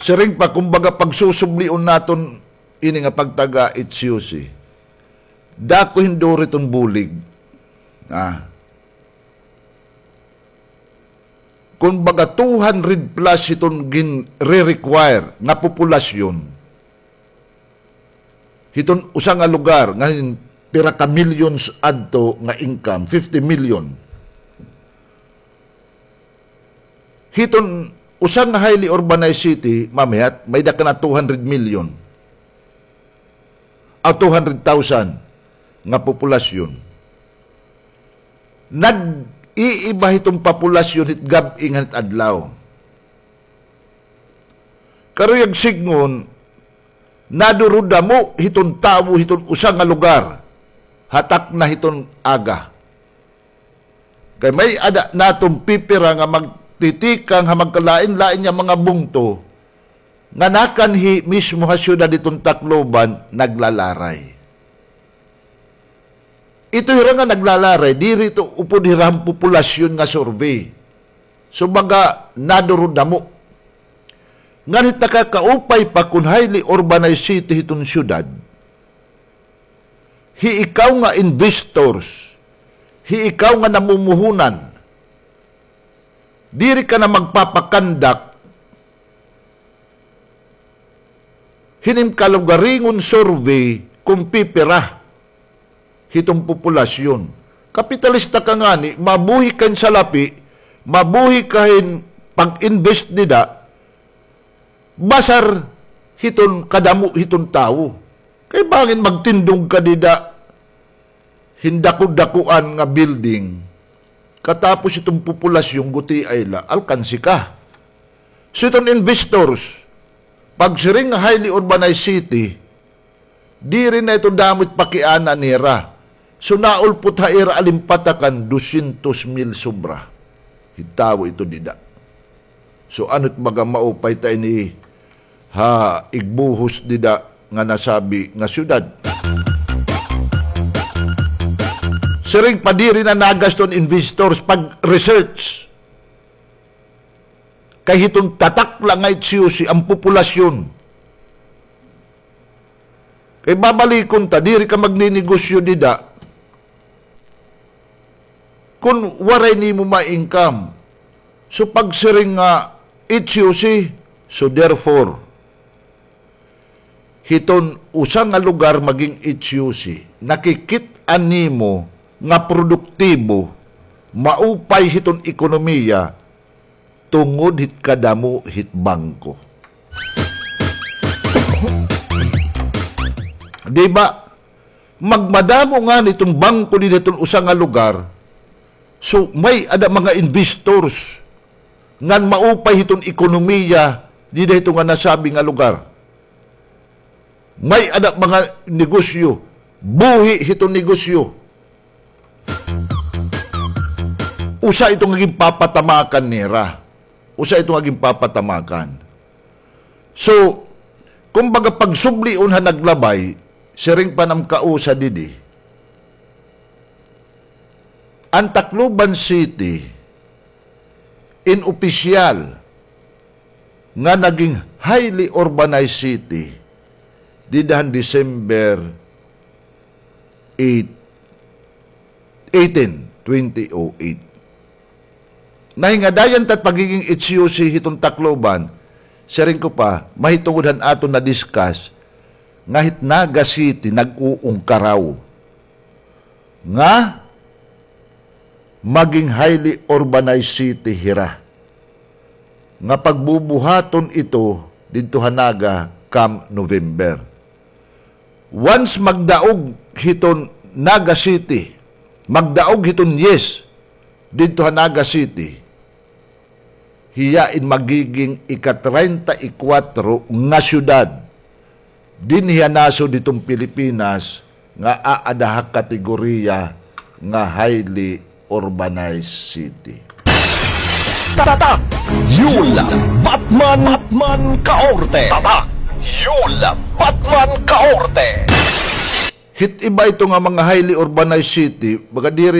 Siring pa, kumbaga pagsusublion naton ini nga pagtaga itsyusi. Dako hinduri ton bulig. Kumbaga 200 plus itong re-require na populasyon. Itong usang nga lugar, ngayon pira ka millions adto nga income, 50 million. Itong usang nga highly urbanized city, mamayat, may daka na 200 million. O 200,000 nga populasyon. Nag-iiba itong populasyon hit gab-ing at adlaw. Karuyag signon, naduruda mo hitong tao hitong usang nga lugar. Hatak na hitong aga. Kay may ada natong pipira nga magtitikang ha magkalain-lain niya mga bungto nga nakanhi mismo ha syudad itong Tacloban naglalaray. Ito hira nga naglalaray, diri ito upod hirang populasyon nga survey. So baga naduruda mo. Nganit nakakaupay pa kung highly urbanized city itong syudad. Ikaw nga investors, ikaw nga namumuhunan, diri ka na magpapakandak, hinim kalugaringon survey kung pipira hitong populasyon. Kapitalista ka nga ni, mabuhi kan sa lapi, mabuhi kahin pag-invest nida, basar hiton kadamu hiton tao. Kay bangin magtindong ka nida, hindako-dakuan nga building, katapos itong populasyon guti ay alkansi ka. So itong investors, pag siring highly urbanized city, di rin na ito damit pakiana nira. So naulpot haira alimpatakan 200,000 sobra. Hitaw ito dida. So ano't baga maupay tayo ni igbuhos dida nga nasabi nga syudad. Siring padiri na nagaston investors pag-research. Kay hitong tatak lang nga itsyusi ang populasyon. Kay babalikon ta, diri ka magninegosyo dida. Kung waray ni mo ma-income. So pag siring nga itsyusi, so therefore, hiton usang nga lugar maging itsyusi, nakikit-an nimo nga produktibo, maupay hiton ekonomiya, tungod hit kadamo hit bangko. Diba? Magmadamo nga nitong bangko din itong usang nga lugar, so may ada mga investors ngan maupay hiton ekonomiya di dito nga nasabi nga lugar. May ada mga negosyo, buhi hitong negosyo. Usa itong naging papatamakan nira. Usa itong naging papatamakan. So, kumbaga pagsublion ha naglabay, siring pa nam kausa didi. Ang Tacloban City, in opisyal, nga naging highly urbanized city, didahan December 18, 2008. Nahingadayan tat pagiging itsyusi hitong Tacloban, siring ko pa, mahitungudhan ato na discuss, ngahit Naga City nag-uungkaraw, nga maging highly urbanized city hira. Nga pagbubuhaton ito dito Hanaga come November. Once magdaog hiton Naga City, magdaog hiton yes dito Naga City, hiyain magiging ika-34 nga syudad din hiyanaso ditong Pilipinas nga aadahak kategorya nga highly urbanized city. Tatak! Yula! Batman Kaorte! Tatak! Yula! Batman Kaorte! Hit iba ito nga mga highly urbanized city, baga diri